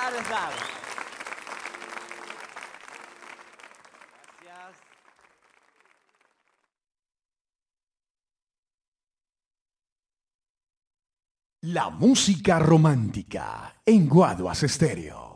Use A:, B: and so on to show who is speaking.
A: sabe. Gracias.
B: La música romántica en Guaduas Estéreo.